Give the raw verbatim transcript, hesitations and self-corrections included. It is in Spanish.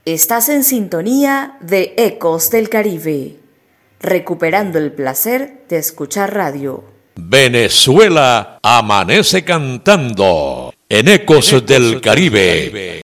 Estás en sintonía de Ecos del Caribe, recuperando el placer de escuchar radio. Venezuela amanece cantando en Ecos, en Ecos del, del Caribe. Caribe.